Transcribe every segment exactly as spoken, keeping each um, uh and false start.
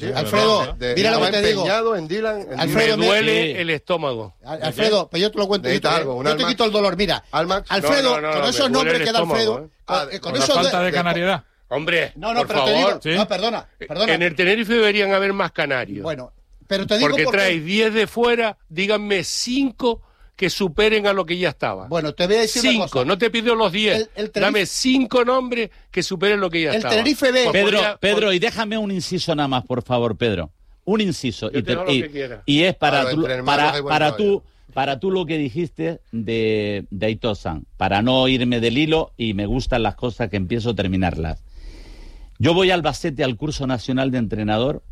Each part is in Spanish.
Sí, Alfredo, de, de, mira lo que te digo. En Dylan, en Alfredo, me duele sí. el estómago. Alfredo, pues yo te lo cuento. Yo te, algo, un yo te Almax. quito el dolor. Mira, Almax. Alfredo, No, no, no, con me esos duele nombres el que da estómago, Alfredo, ¿eh? Ah, con, con Por la esos falta de de- canariedad. Hombre, No, no, por pero favor. te digo, ¿Sí? no, perdona, perdona. En el Tenerife deberían haber más canarios. Bueno, pero te digo porque por qué. traes diez de fuera, díganme cinco que superen a lo que ya estaba. Bueno, te voy a decir una Cinco, cosa. no te pido los diez. El- el Tenerife- Dame cinco nombres que superen lo que ya El estaba. Tenerife B. Pues Pedro, podría- Pedro, y déjame un inciso nada más, por favor, Pedro. Un inciso. Yo Y, te hago lo y- que quiera. y es para, Claro, tú, entre hermanos para, hay buen para, rollo. tú, para tú lo que dijiste de, de Aitor Sanz, para no irme del hilo, y me gustan las cosas que empiezo a terminarlas. Yo voy a Albacete al curso nacional de entrenador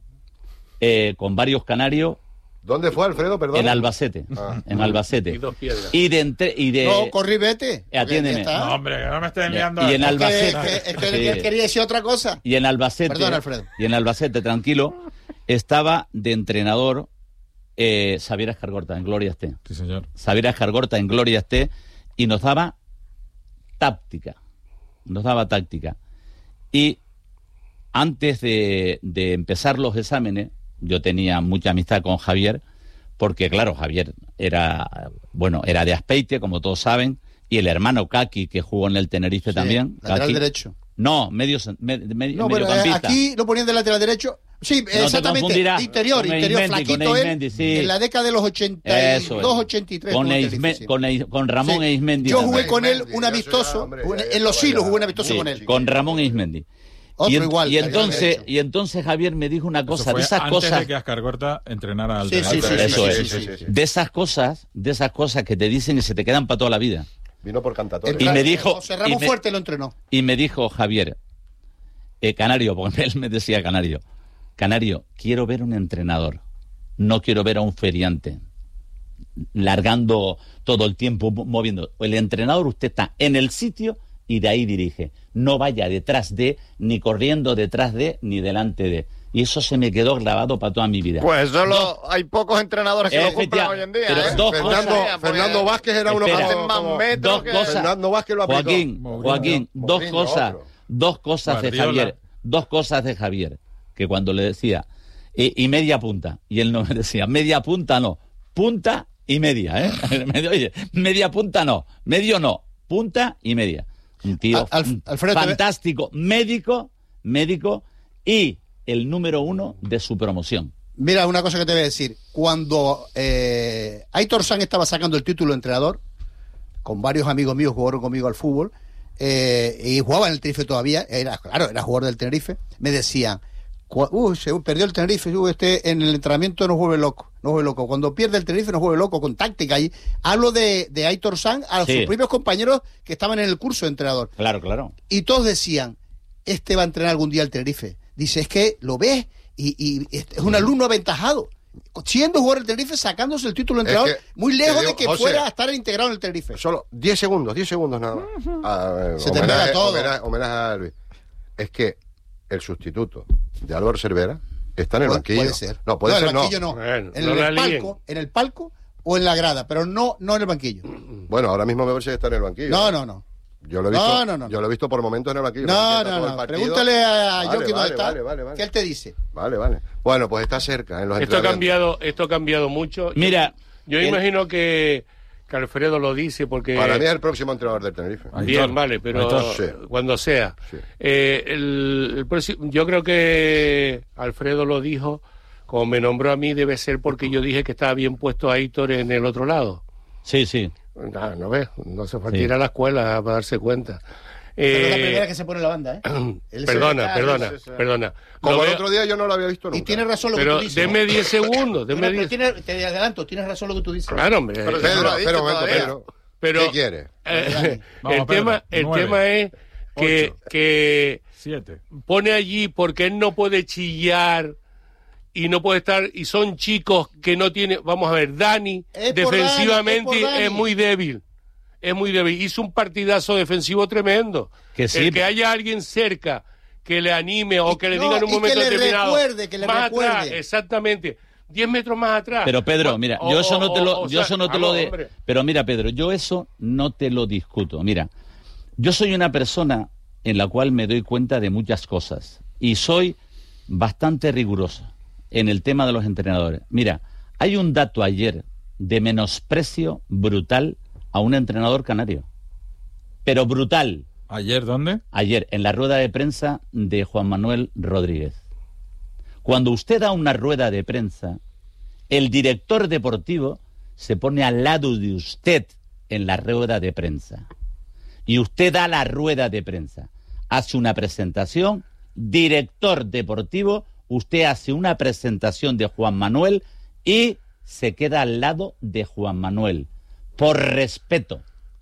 eh, con varios canarios. ¿Dónde fue, Alfredo? Perdón. En Albacete, Ah. en Albacete. Y dos piedras. Y de entre, y de No, corrí, vete. Eh, atiéndeme. porque ya está. No, hombre, que no me estés Y- enviando. y en a- Es que- Albacete. Es que, es que Sí. él quería decir otra cosa. Y en Albacete, Perdón, Alfredo. y en Albacete, tranquilo, estaba de entrenador eh, Xavier Escargorta, en Gloria esté. Sí, señor. Xavier Escargorta, en Gloria esté, y nos daba táctica. Nos daba táctica. Y antes de, de empezar los exámenes, yo tenía mucha amistad con Javier, porque claro, Javier era, bueno, era de Azpeitia, como todos saben, y el hermano Kaki, que jugó en el Tenerife Sí, también. lateral Kaki. derecho. No, medio, me- me- No, pero eh, mediocampista. aquí lo ponían de lateral derecho. Sí, te exactamente. confundirás De interior, con interior, Eismendi, con flaquito él. Eismendi, sí. En la década de los ochenta y Eso dos, es. ochenta y tres. Con, estuvo en Eisme- Tenerife, sí. con, Eis- con Ramón Sí. Eismendi. Yo también. jugué con él Eismendi, un ya eso amistoso, ya, hombre, un- ya en los estaba hilos ya jugué un amistoso Sí, con él. con Ramón Eismendi. Otro y, en- igual, y lateral entonces derecho. y entonces Javier me dijo una Eso cosa fue de esas antes cosas de que Ascargorta entrenara al Sí, sí, Tenerife. sí, Eso sí, es. sí, sí, sí, sí. de esas cosas de esas cosas que te dicen y se te quedan para toda la vida. Vino por cantatoria. Y me dijo- José Ramos y me- Fuerte lo entrenó. Y me dijo Javier, eh, Canario, porque él me decía Canario, Canario, quiero ver un entrenador, no quiero ver a un feriante largando todo el tiempo, mo- moviendo. El entrenador, usted está en el sitio y de ahí dirige. No vaya detrás de, ni corriendo detrás de, ni delante de. Y eso se me quedó grabado para toda mi vida. Pues solo hay pocos entrenadores que Eh, lo cumplan ya, hoy en día. pero ¿eh? dos Fernando, cosas- Fernando Vázquez era uno Espera. como, Hacen más como- metros Dos que- cosas. Fernando Vázquez lo aplicó. Joaquín, Mourinho, Joaquín, dos Mourinho, cosas, otro. dos cosas de Guardiola. Javier, dos cosas de Javier, que cuando le decía, y, y media punta, y él no me decía, media punta no, punta y media, ¿eh? Me- Oye, media punta no, medio no, punta y media. Un tío Al- Al- Alfredo, te ve- fantástico, médico, médico, y el número uno de su promoción. Mira, una cosa que te voy a decir. Cuando eh, Aitor Sanz estaba sacando el título de entrenador, con varios amigos míos jugaron conmigo al fútbol, eh, y jugaba en el Tenerife todavía, era claro, era jugador del Tenerife, me decían, "Cu- uy, se perdió el Tenerife, uy, este en el entrenamiento nos vuelve loco, nos vuelve loco. Cuando pierde el Tenerife nos vuelve loco con táctica. Y hablo de, de Aitor Sanz a Sí. sus propios compañeros que estaban en el curso de entrenador. Claro, claro. Y todos decían, este va a entrenar algún día el Tenerife. Dice, es que lo ves y, y es un alumno aventajado. Siendo jugador del Tenerife, sacándose el título de Es entrenador, que, muy te lejos digo, de que José, fuera a estar integrado en el Tenerife. Solo diez segundos, diez segundos nada más. Ah, eh, Se te homenaje, pega todo. Homenaje, homenaje a Luis. Es que el sustituto de Álvaro Cervera está en el Puede- banquillo. Puede ser. No, puede en ser el banquillo no. no. Bueno, en, no la el líen. palco, en el palco o en la grada, pero no, no en el banquillo. Bueno, ahora mismo me parece que está en el banquillo. No, no, no. Yo lo he visto, No, no, no. Yo lo he visto por momentos en el banquillo. No, porque está no, todo el no. partido. Pregúntale a Vale, Joaquín dónde vale, está. vale, vale, vale. ¿Qué él te dice? Vale, vale. Bueno, pues está cerca en los Esto ha entrenamientos. cambiado, esto ha cambiado mucho. Mira, Yo el- imagino que, que Alfredo lo dice porque... Para mí es el próximo entrenador del Tenerife. Aitor. Bien, vale, pero Aitor. Sí. cuando sea. Sí. Eh, el, el próximo- yo creo que Alfredo lo dijo, como me nombró a mí, debe ser porque yo dije que estaba bien puesto a Aitor en el otro lado. Sí, sí. Ah, no ves, no se falta Sí. ir a la escuela para darse cuenta. Pero es la Eh, primera que se pone la banda, ¿eh? Él se- perdona, Ah, perdona, sí, sí, sí. perdona. Como Lo el veo- otro día yo no lo había visto nunca. Y tienes razón lo que pero tú dices. denme diez segundos, No, denme pero diez. tiene- te adelanto, tienes razón lo que tú dices. Claro, hombre. Pero eh, si no lo Pedro, ha dicho espera un momento, todavía. Pedro. pero, ¿Qué quiere? eh, Vamos, el Pedro, tema, el nueve, tema es que, ocho. que Siete. pone allí porque él no puede chillar y no puede estar, y son chicos que no tienen, vamos a ver, Dani Es por defensivamente Dani, es por Dani. es muy débil, es muy débil, hizo un partidazo defensivo tremendo. Que sí. El que haya alguien cerca que le anime o Y- que le no, diga en un y que momento le determinado, recuerde, que le más recuerde. atrás, exactamente, diez metros más atrás. Pero Pedro, O- mira, o- yo eso no te o- lo, o yo sea, eso no te vamos, lo de, hombre. pero mira, Pedro, yo eso no te lo discuto. Mira, yo soy una persona en la cual me doy cuenta de muchas cosas y soy bastante rigurosa en el tema de los entrenadores. Mira, hay un dato ayer de menosprecio brutal a un entrenador canario. Pero brutal. ¿Ayer dónde? Ayer, en la rueda de prensa de Juan Manuel Rodríguez. Cuando usted da una rueda de prensa, el director deportivo se pone al lado de usted en la rueda de prensa. Y usted da la rueda de prensa. Hace una presentación, director deportivo, usted hace una presentación de Juan Manuel y se queda al lado de Juan Manuel. Por respeto.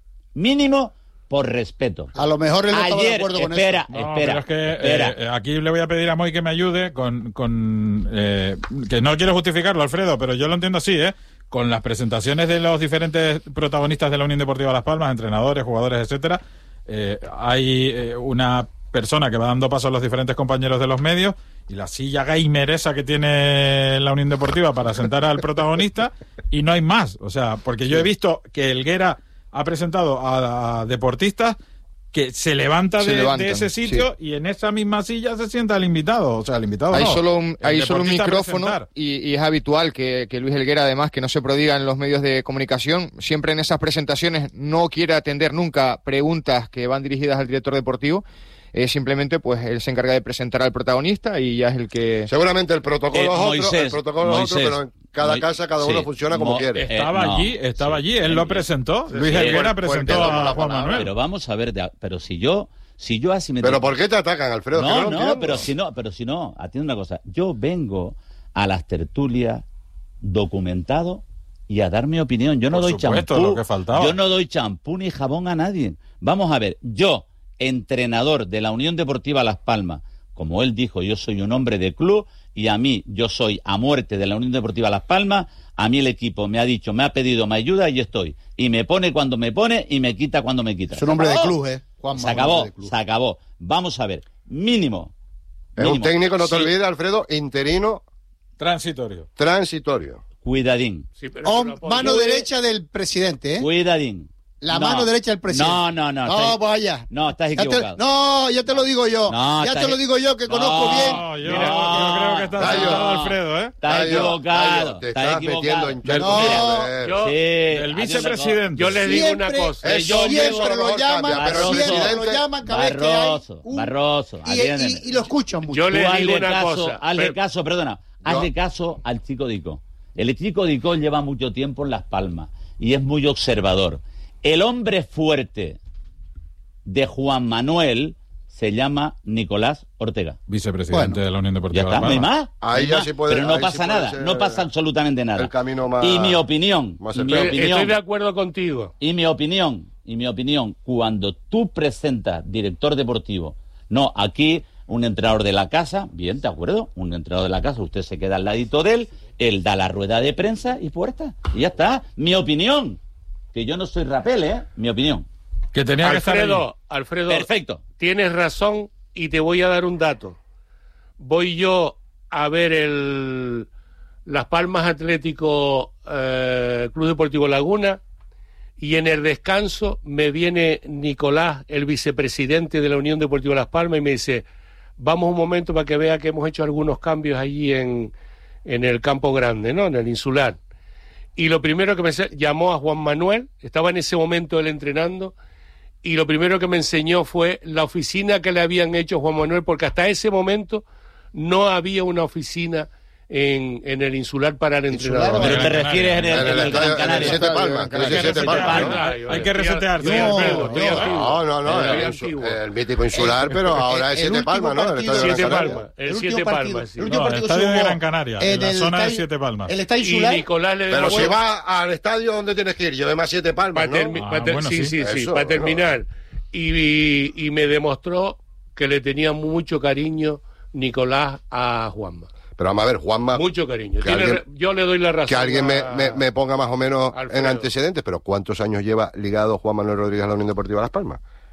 Mínimo por respeto. A lo mejor él no estaba de Ayer, acuerdo con espera, eso. No, espera, pero es que espera. eh, aquí le voy a pedir a Moy que me ayude con... con eh, que no quiero justificarlo, Alfredo, pero yo lo entiendo así, ¿eh? Con las presentaciones de los diferentes protagonistas de la Unión Deportiva Las Palmas, entrenadores, jugadores, etcétera, eh, hay eh, una persona que va dando paso a los diferentes compañeros de los medios y la silla gamer esa que tiene la Unión Deportiva para sentar al protagonista y no hay más. O sea, porque yo he visto que Helguera ha presentado a, a deportistas que se levanta Se de, levantan, de ese sitio sí. y en esa misma silla se sienta el invitado. O sea, el invitado Hay no, solo un, el hay solo un deportista a micrófono presentar. y, y es habitual que, que Luis Helguera, además, que no se prodiga en los medios de comunicación, siempre en esas presentaciones no quiere atender nunca preguntas que van dirigidas al director deportivo. Eh, simplemente, pues, él se encarga de presentar al protagonista y ya es el que... Seguramente el protocolo Eh, es otro, Moisés, el protocolo es otro, Moisés, pero en cada Moi- casa cada uno sí, funciona como Mo- quiere. eh, Estaba no, allí, estaba sí. allí, él lo presentó. Sí, Luis sí, Helguera fue- fue el presentó que tomó a la Juan palabra. Manuel. Pero vamos a ver, de- pero si yo, si yo así me... Pero ¿por qué te atacan, Alfredo? Que No, lo no, entiendo. pero si no, pero si no, atiende una cosa. Yo vengo a las tertulias documentado y a dar mi opinión. Yo no Por doy supuesto, champú. lo que faltaba. Yo no doy champú ni jabón a nadie. Vamos a ver, yo, entrenador de la Unión Deportiva Las Palmas, como él dijo, yo soy un hombre de club y a mí, yo soy a muerte de la Unión Deportiva Las Palmas, a mí el equipo me ha dicho, me ha pedido mi ayuda y estoy. Y me pone cuando me pone y me quita cuando me quita. Es un hombre ¿Se de acabó? club, ¿eh? Juanma, Se un acabó, hombre de club. se acabó. Vamos a ver, mínimo. Es un mínimo. técnico, no te Sí, olvides, Alfredo, interino, Transitorio. transitorio. Cuidadín, Sí, pero Oh, eso lo apoyo. mano derecha del presidente, ¿eh? cuidadín. La No, mano derecha del presidente. No, no, no. No, estás- vaya. No, estás Ya te- equivocado. no, ya te lo digo yo. No, ya estás- te lo digo yo que No. conozco bien. No, yo, Mira, yo creo que está Gallo. sentado Alfredo, ¿eh? Estás Gallo, equivocado. Gallo, te estás estás equivocado. metiendo en charcos. No, Joder. yo- Sí, El atiende- vicepresidente. Yo les digo una Siempre- cosa. Eso, yo siempre eso a lo lo mejor llaman, cambia, pero el siempre lo presidente- llaman cada vez que hay Barroso, un- Barroso, y, atiéndeme. y- y lo escuchan mucho. Yo le Tú digo hazle una caso, cosa, hazle pero- caso, perdona, hazle caso al chico Dico. El chico Dico lleva mucho tiempo en Las Palmas y es muy observador. El hombre fuerte de Juan Manuel se llama Nicolás Ortega. Vicepresidente Bueno, de la Unión Ya Deportiva está, Las no hay Palmas. más. no Ahí hay ya más. sí puede- Pero no ahí sí pasa puede nada, ser no pasa absolutamente nada. el camino más- Y mi opinión, más y mi cercano. opinión, Estoy de acuerdo contigo. y mi opinión, y mi opinión, cuando tú presentas director deportivo, no, aquí un entrenador de la casa, bien, ¿de acuerdo? Un entrenador de la casa, usted se queda al ladito de él, él da la rueda de prensa y puerta, y ya está. Mi opinión, que yo no soy rapel, ¿eh? Mi opinión. Que tenía que estar allí. Alfredo, Alfredo, Perfecto. tienes razón y te voy a dar un dato. Voy yo a ver el Las Palmas Atlético eh, Club Deportivo Laguna y en el descanso me viene Nicolás, el vicepresidente de la Unión Deportiva Las Palmas, y me dice, vamos un momento para que vea que hemos hecho algunos cambios allí en, en el Campo Grande, ¿no? En el Insular. Y lo primero que me ense- llamó a Juan Manuel, estaba en ese momento él entrenando, y lo primero que me enseñó fue la oficina que le habían hecho a Juan Manuel, porque hasta ese momento no había una oficina en, en el Insular para el Insular, entrenador. Pero te Gran refieres en el, En el en el estadio- Gran en el Canaria. Siete Palmas, que Hay dice que Siete resetear, Palmas, ¿no? ¿no? Hay que resetearse. Estoy No, Alfredo, estoy no. antiguo. No, no, no, Estoy el, antiguo. el mítico insular, pero ahora es El Siete último Palmas, ¿no? El partido- estadio de Siete Gran Canaria. Palmas, el último Siete partido- Palmas, sí. el último No, el partido estadio se de jugó Gran Canaria, en la el zona de estadio- Siete Palmas. El estadio Y insular. Nicolás le Pero devolvió- si va al estadio, ¿dónde tienes que ir? Lleve más Siete Palmas, para ¿no? termi- Ah, para ter- bueno, sí, sí. sí, sí, Eso, para bueno. terminar. Y, y, y me demostró que le tenía mucho cariño Nicolás a Juanma. Pero vamos a ver, Juanma, Mucho cariño. que Tiene alguien- re- yo le doy la razón. que alguien me, a- me, me ponga más o menos Alfredo. en antecedentes, pero ¿cuántos años lleva ligado Juan Manuel Rodríguez a la Unión Deportiva Las Palmas?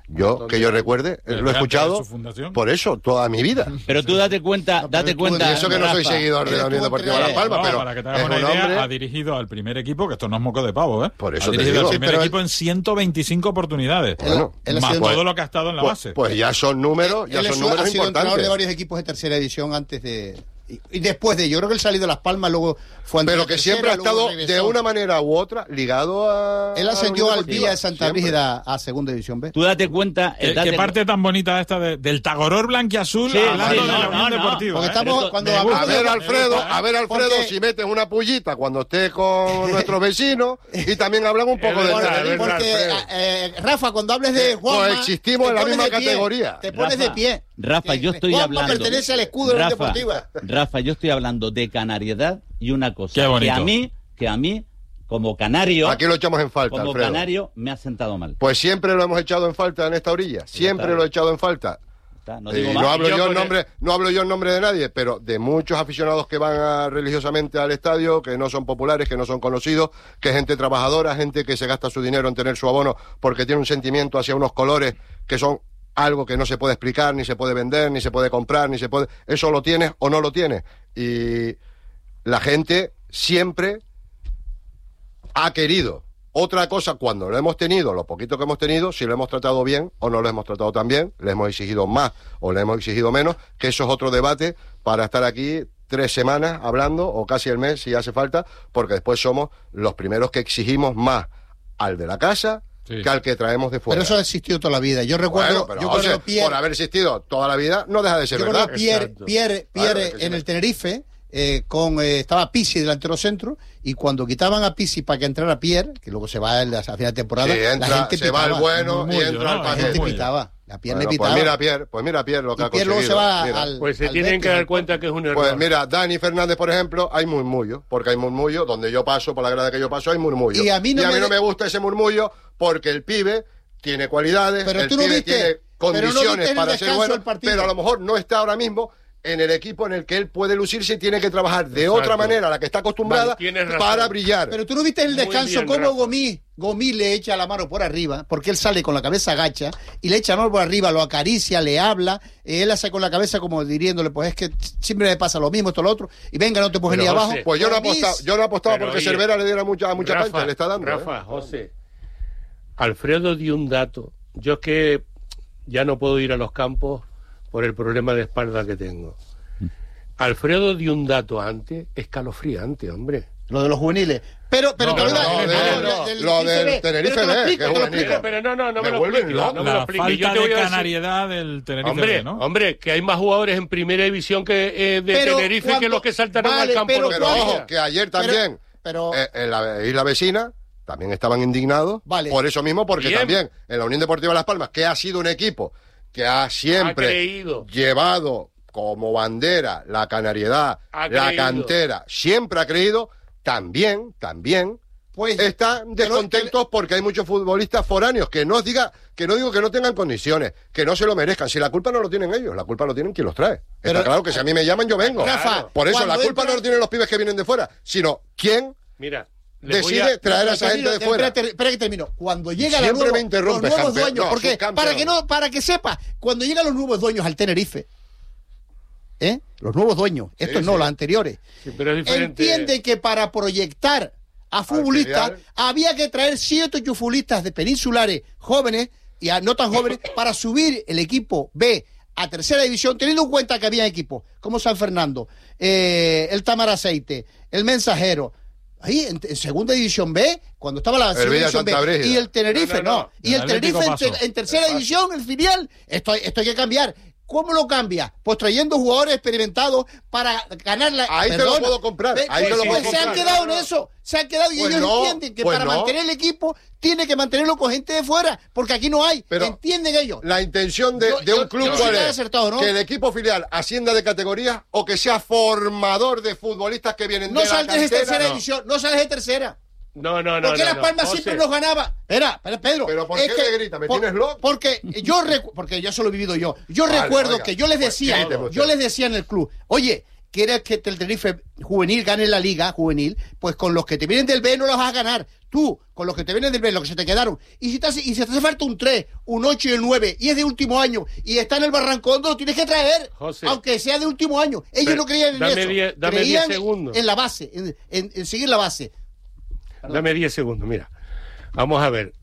Yo, que yo recuerde, Desde lo he antes de escuchado su fundación. por eso, toda mi vida. Pero tú date cuenta, No, pero date tú- cuenta. Y eso que no soy Rafa, seguidor de la Unión Deportiva Las Palmas, Eh, No, pero para que te es hagas una un idea, hombre... ha dirigido al primer equipo, que esto no es moco de pavo, ¿eh? Por eso ha te dirigido digo. al Sí, primer pero equipo en ciento veinticinco oportunidades. Bueno, él ha más sido- todo lo que ha estado en la Pues, base. pues ya son números, ya Él son es- números ha sido entrenador importantes. de varios equipos de tercera división antes de... Y, y después de... Yo creo que él salido de Las Palmas, luego fue... Pero entrenador que de siempre ha tercera, luego estado de regresó. una manera u otra ligado a... Él a la ascendió Unión al Deportiva, Villa de Santa siempre. Brígida a segunda división B. Tú date cuenta. ¿Qué, eh, date qué parte tan bonita esta de- del Tagoror blanquiazul Sí, hablando sí, de no, la no, Unión no. Deportiva? Porque ¿eh? estamos... Esto- cuando me hablamos A de- ver, Me Alfredo, gusta, ¿eh? a ver, Alfredo, Porque- si metes una pullita cuando estés con nuestros vecinos y también hablamos un poco Es de verdad, es terrorismo. verdad. Porque, Alfredo. eh, Rafa, cuando hables de Juanma... coexistimos te en la pones misma de pie, categoría. Te pones Rafa, de pie. Rafa, Que yo estoy Juanma hablando. pertenece al escudo de la Unión Rafa, Deportiva. Rafa, yo estoy hablando de canariedad y una cosa. Qué bonito. Que a mí, que a mí, como canario, Aquí lo echamos en falta, como Alfredo. canario, me ha sentado mal. Pues siempre lo hemos echado en falta en esta orilla. Siempre está. lo he echado en falta. Está, no Y digo no más. hablo Y yo yo en con nombre, no hablo yo en nombre de nadie, pero de muchos aficionados que van a- religiosamente al estadio, que no son populares, que no son conocidos, que es gente trabajadora, gente que se gasta su dinero en tener su abono porque tiene un sentimiento hacia unos colores que son algo que no se puede explicar, ni se puede vender, ni se puede comprar, ni se puede... Eso lo tienes o no lo tienes. Y la gente siempre ha querido. Otra cosa, cuando lo hemos tenido, lo poquito que hemos tenido, si lo hemos tratado bien o no lo hemos tratado tan bien, le hemos exigido más o le hemos exigido menos, que eso es otro debate para estar aquí tres semanas hablando, o casi el mes si hace falta, porque después somos los primeros que exigimos más al de la casa Sí. que al que traemos de fuera. Pero eso ha existido toda la vida. Yo recuerdo... Bueno, pero, yo José, recuerdo Pierre- por haber existido toda la vida, no deja de ser Yo verdad. recuerdo Pierre, Exacto. Pierre, Claro, Pierre es que sí en me- el Tenerife, eh, con eh, estaba Pizzi delantero centro, y cuando quitaban a Pizzi para que entrara Pierre, que luego se va a la, a final de temporada, Sí, entra, la gente se va el pitaba. bueno y Murmullo, entra ¿no? el La Paquete. gente paquete. Muy pitaba. La Pierre Bueno, le pues pitaba. mira Pierre, pues mira Pierre lo que y ha Pierre luego conseguido. se va Mira. al... Pues se al tienen Betis. que dar cuenta que es un error. Pues mira, Dani Fernández, por ejemplo, hay murmullo, porque hay murmullo, donde yo paso, por la grada que yo paso, hay murmullo. Y a mí no me de- me gusta ese murmullo porque el pibe tiene cualidades, Pero el tú no pibe viste- tiene pero no condiciones viste el para ser descanso bueno, del partido. pero a lo mejor no está ahora mismo en el equipo en el que él puede lucirse y tiene que trabajar de Exacto. otra manera a la que está acostumbrada Vale, tienes razón. para brillar. Pero tú no viste el Muy descanso, bien, cómo Rafa. Gomí, Gomí le echa la mano por arriba, porque él sale con la cabeza agacha, y le echa la mano por arriba, lo acaricia, le habla, eh, él hace con la cabeza como diriéndole, pues es que siempre me pasa lo mismo, esto, lo otro, y venga, no te puedes Pero, ni abajo. José, Pues yo no Gomí- apostaba, yo no apostaba Pero, porque oye, Cervera le diera mucha, mucha Rafa, cancha, le está dando. ¿eh? Rafa, José, Alfredo dio un dato. Yo es que ya no puedo ir a los campos por el problema de espalda que tengo. Alfredo dio un dato antes, escalofriante, hombre. Lo de los juveniles. Pero, pero No, te no, olvidas- no, del- no, del- lo Tenerife del B. Tenerife Pero te lo B, explico, que te lo es explico. bonito. Pero no, no, no me, Me lo vuelven expliques, loco. no me lo La expliques. falta Yo te voy de a decir- canariedad del Tenerife, Hombre, ¿no? hombre, que hay más jugadores en primera división que eh, de Pero Tenerife que cuando- los que saltaron vale, al campo. pero los Pero días. ojo, que ayer Pero- también pero- eh, en la isla vecina también estaban indignados Vale. por eso mismo, porque Bien. también en la Unión Deportiva Las Palmas, que ha sido un equipo que ha siempre Ha creído. llevado como bandera la canariedad, Ha la creído. cantera, siempre ha creído, también, también Pues, están te lo- descontentos porque hay muchos futbolistas foráneos, que no os diga, que no digo que no tengan condiciones, que no se lo merezcan. Si la culpa no lo tienen ellos, la culpa lo tienen quien los trae. Pero- Está claro que si a mí me llaman, yo vengo. Rafa, Por eso, la cuando culpa entra- no lo tienen los pibes que vienen de fuera, sino quién Mira, les voy decide a- traer a esa gente de fuera. Espera, espera que termino. Cuando llega la Siempre nueva- me interrumpes, los nuevos campeón. dueños, No, porque subcampeón. para que no, para que sepa, cuando llegan los nuevos dueños al Tenerife, ¿eh? Los nuevos dueños, estos no, sí. los anteriores, Sí, pero es diferente. entienden que para proyectar a futbolistas filial. había que traer siete ocho futbolistas de peninsulares jóvenes y a no tan jóvenes para subir el equipo B a tercera división, teniendo en cuenta que había equipos como San Fernando, eh, el Tamaraceite, el Mensajero. Ahí en, en segunda división B, cuando estaba la segunda Villa división B, Santa Brígida. y el Tenerife No, no, no, no. y El el Tenerife Atlético en, te- pasó. en tercera división, el filial, esto, hay- esto hay que cambiar. ¿Cómo lo cambia? Pues trayendo jugadores experimentados para ganar la... Ahí te lo Perdona. puedo comprar, Ve- ahí pues te lo puedo se han comprar. quedado en eso, se han quedado y Pues ellos no, entienden que pues para no. mantener el equipo tiene que mantenerlo con gente de fuera, porque aquí no hay. Pero entienden ellos. La intención de, Yo- de un yo- club, yo ¿cuál sí que he es? acertado, ¿no? Que el equipo filial ascienda de categoría o que sea formador de futbolistas que vienen No de la saltes de cantera. tercera No. división, no sales de tercera. No, no, no. ¿Por qué no, Las no. Palmas José, siempre nos ganaba? Espera, espera, Pedro. ¿Pero por es qué que- me grita? ¿Me por- tienes loco? Porque yo recu- porque yo eso lo he vivido yo. Yo Vale, recuerdo oiga, que yo les pues decía, grite usted. yo les decía en el club, oye, quieres que el Tenerife juvenil gane la liga juvenil, pues con los que te vienen del B no los vas a ganar. Tú, con los que te vienen del B, los que se te quedaron. Y si te hace, y si te hace falta un tres, un ocho y el nueve, y es de último año, y está en el Barrancondo, lo tienes que traer, José, aunque sea de último año. Ellos pero, no creían en dame eso. diez, dame creían diez segundos. en la base, en, en, en seguir la base. Perdón. Dame diez segundos, mira. Vamos a ver.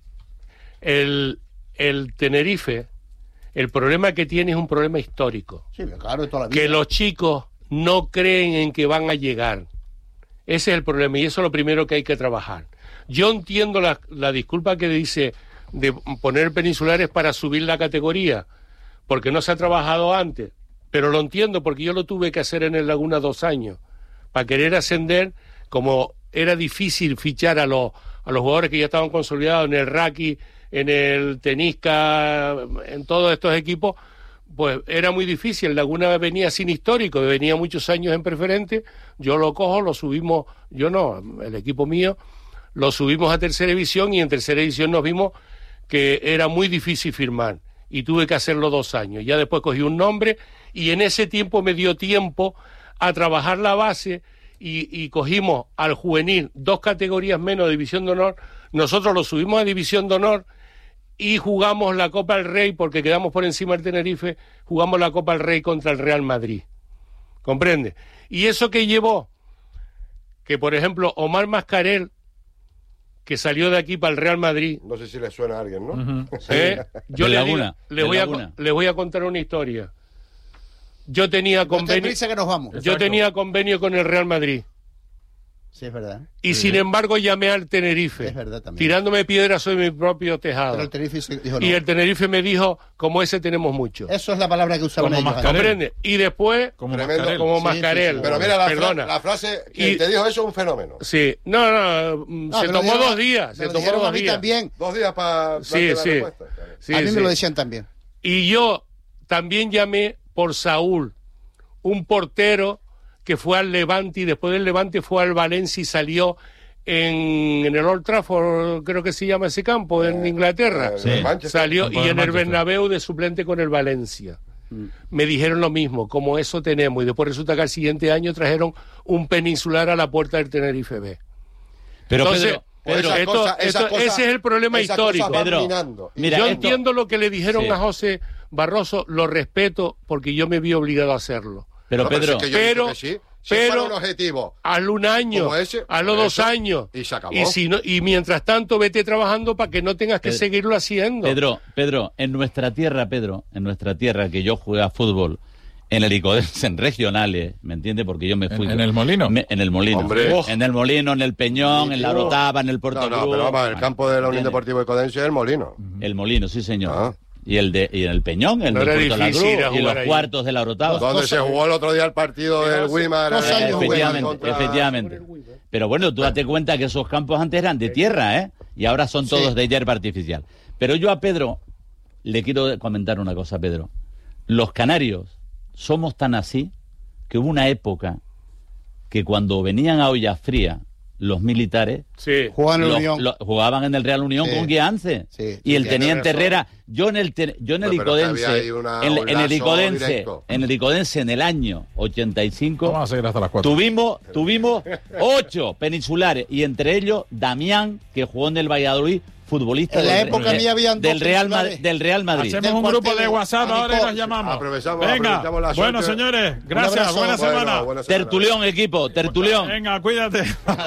El, el Tenerife, el problema que tiene es un problema histórico. Sí, claro, de toda la vida. Que los chicos no creen en que van a llegar. Ese es el problema y eso es lo primero que hay que trabajar. Yo entiendo la, la disculpa que dice de poner peninsulares para subir la categoría, porque no se ha trabajado antes, pero lo entiendo porque yo lo tuve que hacer en el Laguna dos años, para querer ascender, como era difícil fichar a los, a los jugadores que ya estaban consolidados en el Raki, en el Tenisca, en todos estos equipos, pues era muy difícil. Laguna venía sin histórico, venía muchos años en preferente, yo lo cojo, lo subimos, yo no, el equipo mío, lo subimos a tercera división y en tercera división nos vimos que era muy difícil firmar y tuve que hacerlo dos años. Ya después cogí un nombre y en ese tiempo me dio tiempo a trabajar la base y, y cogimos al juvenil dos categorías menos de división de honor, nosotros lo subimos a división de honor y jugamos la Copa del Rey porque quedamos por encima del Tenerife, jugamos la Copa del Rey contra el Real Madrid. ¿Comprende? Y eso que llevó, que por ejemplo Omar Mascarel, que salió de aquí para el Real Madrid. No sé si le suena a alguien, ¿no? Uh-huh. ¿Eh? Yo le, digo, le, voy a, le voy a contar una historia. Yo tenía convenio, no que nos vamos. Yo tenía convenio con el Real Madrid. Sí, es verdad. Y sí, sin embargo llamé al Tenerife. Es verdad también. Tirándome piedras sobre mi propio tejado. Pero el Tenerife dijo no. Y el Tenerife me dijo, como ese tenemos mucho. Eso es la palabra que usaban ellos. ¿Comprende? Y después, como Tremendo. Mascarel. como sí, Mascarel. Sí, sí, Pero mira, la, Perdona. fra la frase, quien Y, te dijo eso es un fenómeno. Sí, no, no, no se tomó dijeron, dos días. Se tomó dos a mí días. También. Dos días para Sí, la sí. respuesta. sí. A mí sí. me lo decían también. Y yo también llamé por Saúl, un portero que fue al Levante y después del Levante fue al Valencia y salió en, en el Old Trafford, creo que se llama ese campo, en Eh, Inglaterra. eh, Sí. Manchester. Salió Campo y del en el Manchester. Bernabéu de suplente con el Valencia. Mm. Me dijeron lo mismo, como eso tenemos, y después resulta que al siguiente año trajeron un peninsular a la puerta del Tenerife B. Pero Entonces, Pedro, Pedro, Esas esto, cosas- esas esto- cosas- ese es el problema esas histórico. cosas van Pedro, minando. Y mira, Yo esto- entiendo lo que le dijeron Sí. a José Barroso, lo respeto porque yo me vi obligado a hacerlo. pero No, pero Pedro, si es que yo pero- digo que sí. Si pero- fuera un objetivo. Hazlo un año, Como ese, hazlo por dos eso, años. y se acabó. Y, si no, y mientras tanto vete trabajando para que no tengas que Pedro- seguirlo haciendo. Pedro, Pedro, en nuestra tierra, Pedro, en nuestra tierra que yo jugué a fútbol en el Icodense, en regionales, ¿me entiende? Porque yo me fui. ¿En- en el Molino? Me- en el Molino. Hombre. Oh. En el Molino, en el Peñón, en la Nítido. Orotava, en el Puerto No, no, Cruz. pero vamos, a ver, el campo de la Unión ¿Entiende? Deportiva Icodense es el Molino. El Molino, sí, señor. Ah. Y el de y en el Peñón, el No del era Puerto La Cruz, difícil ir a y los jugar ahí. cuartos de la Orotava. Donde dos se años. jugó el otro día el partido del Wimar. dos eh, años Wimar Efectivamente, contra- efectivamente. Pero bueno, tú date cuenta que esos campos antes eran de tierra, ¿eh? Y ahora son todos Sí. de hierba artificial. Pero yo a Pedro le quiero comentar una cosa, Pedro. Los canarios somos tan así que hubo una época que cuando venían a olla fría los militares Sí. Jugaban en la los- Unión. los- jugaban en el Real Unión Sí. con Guiance. Sí, y el sí, teniente tiene razón. Herrera, yo en el te- yo en el Pero- pero que Icodense, había ahí una- en, un en el lazo Icodense, directo. en el Icodense en el año ochenta y cinco Vamos a seguir hasta las cuatro. tuvimos tuvimos ocho peninsulares y entre ellos Damián, que jugó en el Valladolid, futbolista En la del, época de- mía habían del dos Real Madrid, peninsulares. del Real Madrid. Hacemos Del un grupo cuartel de WhatsApp ahora y Alicón. nos llamamos. Aprovechamos- Venga, aprovechamos la bueno, suerte. señores, gracias, abrazo. buena Bueno, semana. buena semana. Tertulión, equipo, tertulión. Venga, cuídate.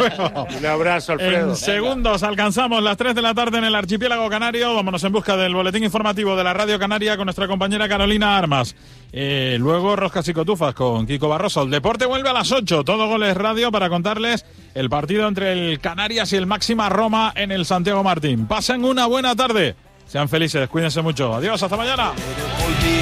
Un abrazo, Alfredo. En segundos alcanzamos las tres de la tarde en el archipiélago canario. Vámonos en busca del boletín informativo de la Radio Canaria con nuestra compañera Carolina Armas. Eh, luego Roscas y Cotufas con Kiko Barroso. El deporte vuelve a las ocho. Todo Goles Radio para contarles el partido entre el Canarias y el Máxima Roma en el Santiago Martín. Pasen una buena tarde. Sean felices, cuídense mucho. Adiós, hasta mañana.